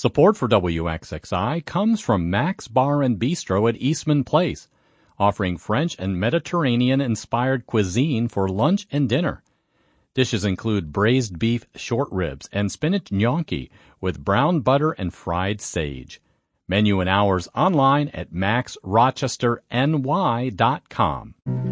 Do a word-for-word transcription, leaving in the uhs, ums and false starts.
Support for W X X I comes from Max Bar and Bistro at Eastman Place, offering French and Mediterranean-inspired cuisine for lunch and dinner. Dishes include braised beef short ribs and spinach gnocchi with brown butter and fried sage. Menu and hours online at max rochester n y dot com.